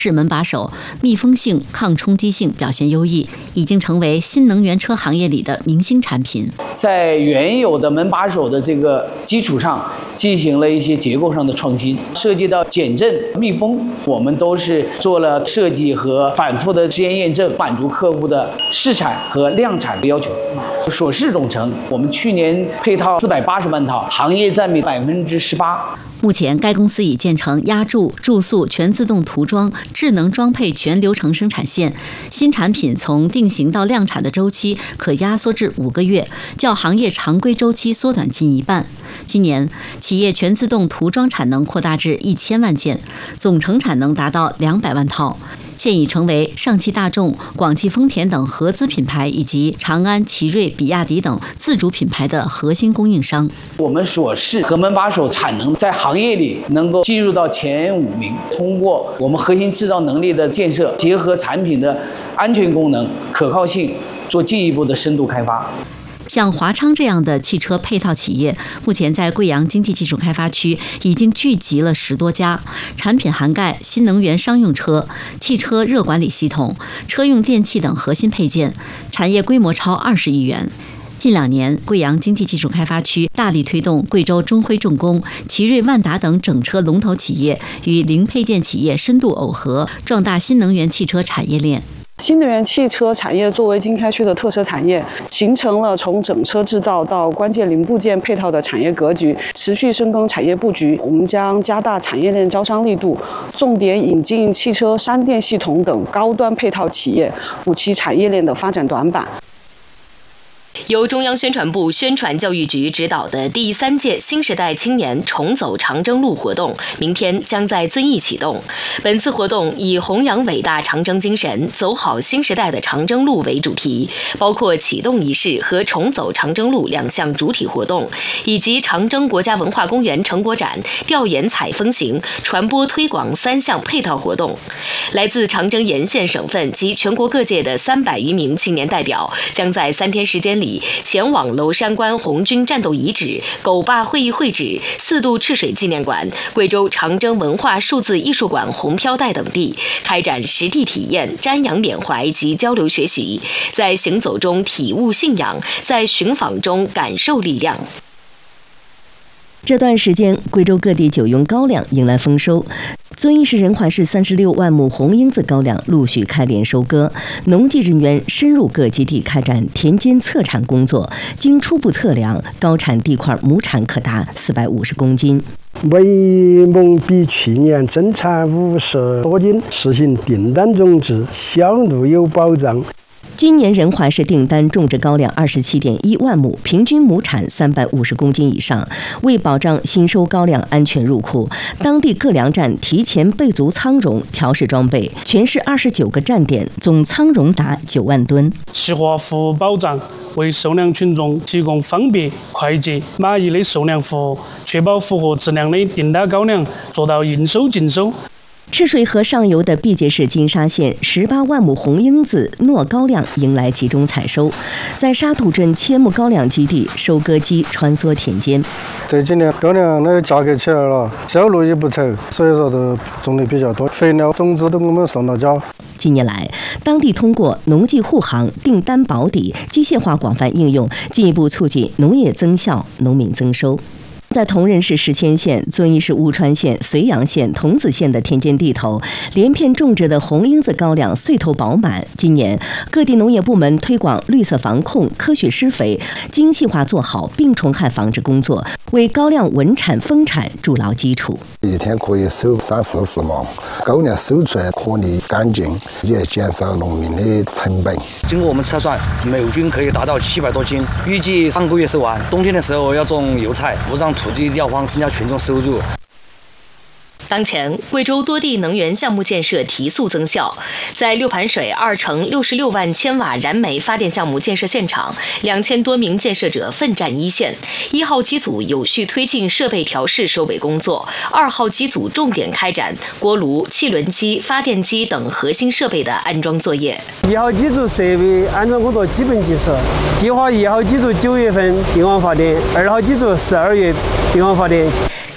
是门把手，密封性、抗冲击性表现优异，已经成为新能源车行业里的明星产品。 在原有的门把手的这个基础上，进行了一些结构上的创新，涉及到减震、密封，我们都是做了设计和反复的实验验证，满足客户的试产和量产的要求。所示总成，我们去年配套480万套，行业占比18%。 目前，该公司已建成压铸、注塑、全自动涂装、智能装配全流程生产线。新产品从定型到量产的周期可压缩至5个月，较行业常规周期缩短近一半。今年，企业全自动涂装产能扩大至1000万件，总成产能达到200万套。现已成为上汽大众、广汽丰田等合资品牌以及长安、奇瑞、比亚迪等自主品牌的核心供应商。 我们所示和门把手产能在行业里能够进入到前5名。通过我们核心制造能力的建设，结合产品的安全功能、可靠性，做进一步的深度开发。 像华昌这样的汽车配套企业，目前在贵阳经济技术开发区已经聚集了10多家，产品涵盖新能源商用车、汽车热管理系统、车用电器等核心配件，产业规模超20亿元。近2年，贵阳经济技术开发区大力推动贵州中辉重工、奇瑞万达等整车龙头企业与零配件企业深度耦合，壮大新能源汽车产业链。 新能源汽车产业作为经开区的特色产业，形成了从整车制造到关键零部件配套的产业格局，持续深耕产业布局。我们将加大产业链招商力度，重点引进汽车商电系统等高端配套企业，补齐产业链的发展短板。 由中央宣传部宣传教育局指导的第3届新时代青年重走长征路活动，明天将在遵义启动。本次活动以弘扬伟大长征精神，走好新时代的长征路为主题，包括启动仪式和重走长征路2项主体活动，以及长征国家文化公园成果展、调研采风行、传播推广3项配套活动。来自长征沿线省份及全国各界的300余名青年代表，将在3天时间里前往娄山关红军战斗遗址、狗坝会议会址、4渡赤水纪念馆、贵州长征文化数字艺术馆红飘带等地，开展实地体验、瞻仰缅怀及交流学习，在行走中体悟信仰，在寻访中感受力量。 这段时间，贵州各地酒用高粱迎来丰收。遵义市仁怀市36万亩红缨子高粱陆续开镰收割，农技人员深入各基地开展田间测产工作。经初步测量，高产地块亩产可达450公斤。 每亩比去年增产50多斤，实行订单种植，销路有保障。 今年仁怀市订单种植高粱27.1万亩，平均亩产350公斤以上。为保障新收高粱安全入库，当地各粮站提前备足仓容、调试装备，全市29个站点总仓容达9万吨。 细化服务保障，为受粮群众提供方便、快捷、满意的受粮服务，确保符合质量的订单高粱做到应收尽收。 赤水河上游的毕节市金沙县18万亩红缨子糯高粱迎来集中采收，在沙土镇千亩高粱基地，收割机穿梭田间。 这几年高粱的价格起来了，销路也不错，所以说都种的比较多，肥料、种子都我们送到家。 近年来，当地通过农技护航、订单保底、机械化广泛应用，进一步促进农业增效、农民增收。在铜仁市石阡县、遵义市乌川县、绥阳县、桐梓县的田间地头，连片种植的红缨子高粱穗头饱满。今年，各地农业部门推广绿色防控、科学施肥，精细化做好病虫害防治工作，为高粱稳产丰产筑牢基础。 一天可以收30-40畝，高粱收出来颗粒干净，也减少农民的成本。 经过我们测算，每斤可以达到700多斤，预计3个月收完。冬天的时候要种油菜，不让土地掉荒，增加群众收入。 当前，贵州多地能源项目建设提速增效。在六盘水2乘66万千瓦燃煤发电项目建设现场，2000多名建设者奋战一线。1号机组有序推进设备调试收尾工作，2号机组重点开展锅炉、汽轮机、发电机等核心设备的安装作业。 1号机组设备安装工作基本结束，计划1号机组9月份并网发电，2号机组12月并网发电。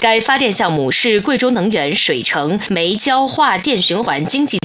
该发电项目是贵州能源水城煤焦化电循环经济